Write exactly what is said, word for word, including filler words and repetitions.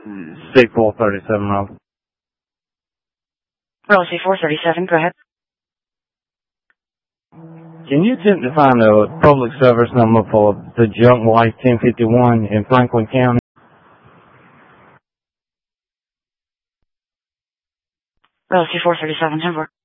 C four thirty-seven, Rob. Roll C four thirty-seven, go ahead. Can you attempt to find a public service number for the Junk Life ten fifty-one in Franklin County? Roll C four thirty-seven, ten four.